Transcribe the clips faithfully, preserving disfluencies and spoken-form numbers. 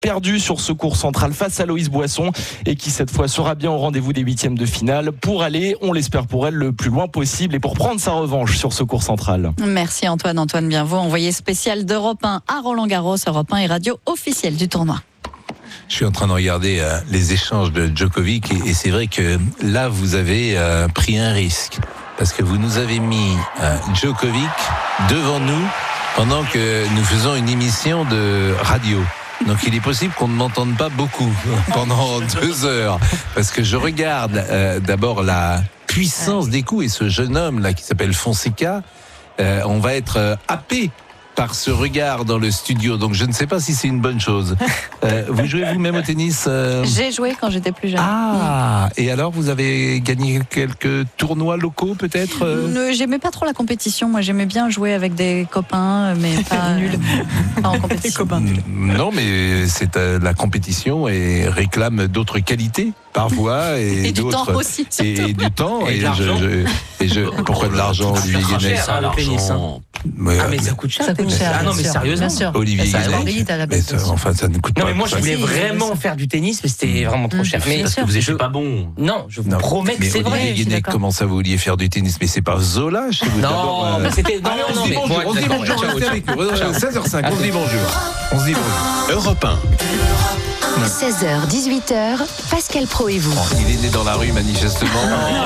perdu sur ce court central face à Loïs Boisson et qui cette fois sera bien au rendez-vous des huitièmes de finale pour aller, on l'espère pour elle, le plus loin possible et pour prendre sa revanche sur ce court central. Merci Antoine, Antoine Bienvaux, envoyé spécial d'Europe un à Roland-Garros, Europe un et radio officielle du tournoi. Je suis en train de regarder euh, les échanges de Djokovic et, et c'est vrai que là vous avez euh, pris un risque parce que vous nous avez mis euh, Djokovic devant nous pendant que nous faisons une émission de radio. Donc il est possible qu'on ne m'entende pas beaucoup pendant deux heures parce que je regarde euh, d'abord la puissance des coups et ce jeune homme là qui s'appelle Fonseca, euh, on va être euh, happé par ce regard dans le studio, donc je ne sais pas si c'est une bonne chose. Euh, vous jouez vous-même au tennis euh... J'ai joué quand j'étais plus jeune. Ah, et alors vous avez gagné quelques tournois locaux peut-être euh... Ne, J'aimais pas trop la compétition, moi j'aimais bien jouer avec des copains, mais pas nul, pas en compétition. Non, mais c'est euh, la compétition et réclame d'autres qualités parfois et, et du d'autres temps aussi, et, et du temps et, et, de l'argent. Je, je, et je pourquoi de l'argent Olivier Guénec cher, hein, le pénis, hein. Mais, ah mais ça coûte cher. Ça coûte cher. Ah non mais sûr. sérieusement. Bien sûr. Olivier ça Guénec. à la Mais ça, enfin ça ne coûte non pas. mais moi je voulais Si, vraiment faire du tennis mais c'était vraiment trop cher. Mais parce que vous n'étiez pas bon. Non, je vous Non, promets que mais c'est Olivier vrai. Guénec, comment ça vous vouliez faire du tennis? Mais c'est pas Zola chez vous d'abord, Non, euh... mais c'était non Allez, on non se dit mais bonjour, on se dit d'accord, bonjour, ciao, restez ciao. avec nous. Ciao. seize heures cinq, on se dit bonjour. On se dit bonjour. Europe un. seize heures dix-huit heures, Pascal Pro et vous. Oh, il est né dans la rue manifestement.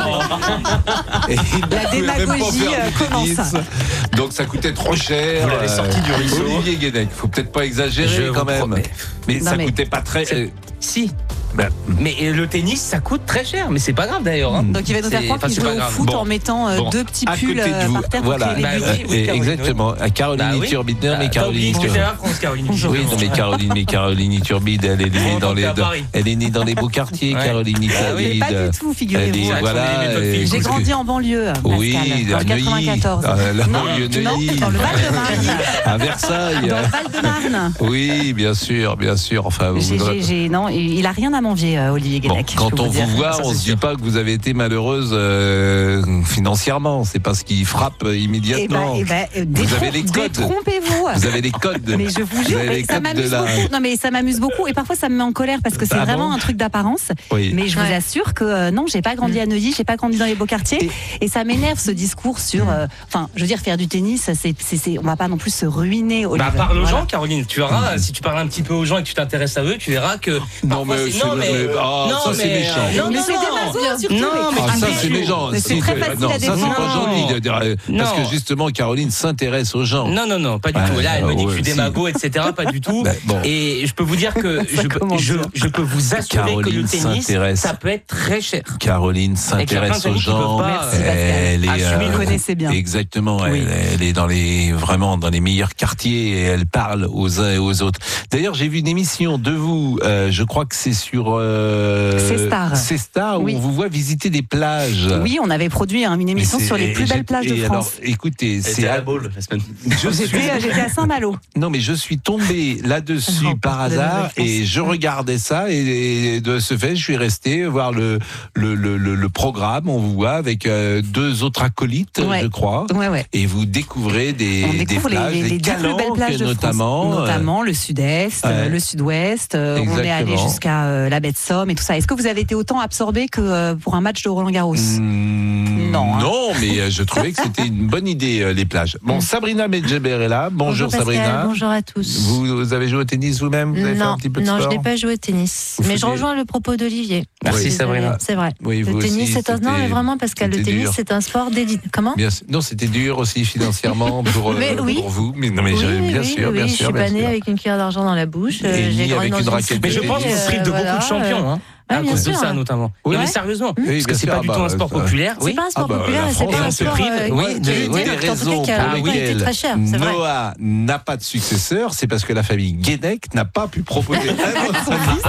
Et il La ne pouvait même pas démagogie, faire du euh, commence. tennis. Donc ça coûtait trop cher. Vous l'avez sorti du ruisseau. Olivier Guénec, faut peut-être pas exagérer Je quand vous même. promets. Mais Non, ça mais- coûtait pas très. euh, Si. ben, Mais euh, le tennis ça coûte très cher mais c'est pas grave d'ailleurs. Hein. Donc il va nous faire C'est- croire enfin, qu'il c'est joue pas au grave. foot Bon. en mettant euh, Bon. deux petits à pulls côté de euh, vous, par terre voilà. pour qu'il Bah ait des oui, buts. oui, Et Caroline, exactement. À Caroline Bah oui. Iturbide. Non, mais Ah, t'as oublié Caroline. que j'étais là, France Caroline. Oui, non, mais Caroline, mais Caroline Iturbide, elle est née On dans les, à Paris. elle est née dans les beaux quartiers, Ouais. Caroline Ah oui, Iturbide. Pas du tout, Elle figurez-vous. est, vrai voilà. qu'on est les méthodes et- filles. J'ai grandi en banlieue, Pascal, Oui, dans à le Neuilly. quatre-vingt-quatorze. Ah, la non, banlieue non, Neuilly. dans le Val-de-Marne. À Versailles. Dans le Val-de-Marne. Oui, bien sûr, bien sûr. Enfin, vous J'ai, voudrez- j'ai, j'ai- non, il a rien à m'envier, euh, Olivier Bon, Guénec. je quand peux on vous dire. vous voit, Ça, on c'est se dit sûr. pas que vous avez été malheureuse euh, financièrement. C'est pas ce qui frappe Eh ben, immédiatement. eh ben, euh, Vous détrom- avez les codes. Détrompez-vous. Vous avez les codes. Mais je vous Vous jure, avez mais les ça codes m'amuse de la- beaucoup. Non, mais ça m'amuse beaucoup et parfois ça me met en colère parce que c'est Ah vraiment bon un truc d'apparence. Oui. Mais je vous Ouais. assure que euh, non, j'ai pas grandi à Neuilly, j'ai pas grandi dans les beaux quartiers et, ça m'énerve ce discours sur. euh, Enfin, je veux dire, faire du tennis, c'est, c'est, c'est, on va pas non plus se ruiner. Olivier. Bah parle aux Voilà. gens Caroline, tu verras si tu parles un petit peu aux gens et que tu t'intéresses à eux, tu verras que Non, parfois, mais c'est- c'est- non mais mais- ah, non, ça, c'est mais- méchant. Non Mais non c'est non. démagogue, surtout. Non, mais Ah, ça après, c'est je- méchant. mais c'est Si, très euh, facile non, à ça c'est pas défendre. gentil de dire, euh, parce Non. que justement Caroline s'intéresse aux gens. Non non non, pas du Ouais, tout. Là, elle me dit que je suis ouais, si. démago, et cetera. Pas du tout. Ben, bon. Et je peux vous dire que Ça je, peux- commence je, bien. je peux vous assurer que Caroline le tennis, s'intéresse. ça peut être très cher. Caroline Et qu'il y a plein s'intéresse d'amis aux qui peuvent gens. pas, Merci, Pascal. Elle est, assumer. Vous le connaissez bien. Exactement. Oui. Elle, elle est dans les vraiment dans les meilleurs quartiers et elle parle aux uns et aux autres. D'ailleurs, j'ai vu une émission de vous. euh, je crois que c'est sur. Euh, C'est Star. C'est Star où Oui. on vous voit visiter des plages. Oui, on avait produit hein, une émission Mais c'est- sur les et plus j'ai- belles plages de et France. alors, écoutez, c'est à- Baule la semaine. je suis- J'étais, euh, j'étais à Saint-Malo. Non, mais je suis tombé là-dessus Oh, par de hasard Nouvelle-France. et je regardais ça et, et de ce fait, je suis resté voir le le, le, le, le programme. On vous voit avec euh, deux autres acolytes, Ouais. je crois. Ouais, ouais. Et vous découvrez des, On des découvre les, plages, les, les des dix plus belles calanques plages de notamment. France, euh, notamment le sud-est, ouais. euh, le sud-ouest. euh, on est allé Exactement. jusqu'à euh, la baie de Somme et tout ça. Est-ce que vous avez été autant absorbé que euh, pour un match de Roland-Garros? Hmm, Non, hein. non, mais euh, je trouvais que c'était une bonne idée, euh, les plages. Bon, Sabrina Medjeber est là. Bonjour, Pascal, Sabrina. bonjour à tous. Vous, vous avez joué au tennis vous-même? Vous avez fait un Non, petit peu de non, je sport n'ai pas joué au tennis. Vous Mais je faisiez- rejoins le propos d'Olivier. Merci, Désolée, Sabrina. C'est vrai. Oui, vous le tennis, aussi, c'est un. Non, c'était- mais vraiment, Pascal, le c'était tennis, dur. c'est un sport dédié. Comment Bien sûr. Non, c'était dur aussi financièrement pour, euh, Mais oui. pour vous. Mais non, mais Oui, je- oui, bien oui, sûr, oui, bien je sûr. suis bien pas née sûr. avec une cuillère d'argent dans la bouche. Et euh, ni J'ai grandi avec dans une une raquette de Mais je pense qu'on tennis. se prive de beaucoup voilà, de champions, hein, Ouais, à bien cause de sûr. ça notamment. Oui. Non, mais Ouais. sérieusement, Oui, parce que bien c'est sûr, pas du ah tout bah, un sport ça- populaire. C'est Oui. pas un sport Ah bah, populaire la et c'est France, pas un on se sport prive, euh, oui, de de- qualité, oui, des en tout cas, raisons qui a pour une qualité lesquelles très chère, c'est vrai. Noah n'a pas de successeur, c'est parce que la famille Guénec n'a pas pu proposer un autre fils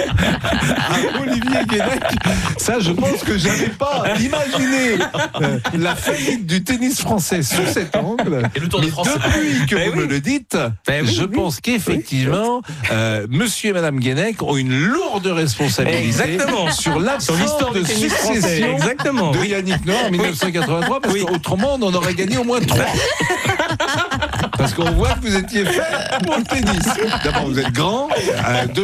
à Olivier Guénec. Ça, je pense que j'avais pas imaginé euh, la faillite du tennis français sous cet angle. Et le Tour de Mais France, c'est depuis que Ben vous oui. me le dites, Ben oui, je oui. pense qu'effectivement, euh, Monsieur et Madame Guénec ont une lourde responsabilité Exactement. sur l'absence Sur l'histoire de du tennis français. succession Exactement. de Yannick Noah en dix-neuf cent quatre-vingt-trois, parce Oui. qu'autrement, on en aurait gagné au moins trois. Parce qu'on voit que vous étiez fait pour le tennis. D'abord, vous êtes grand, euh, de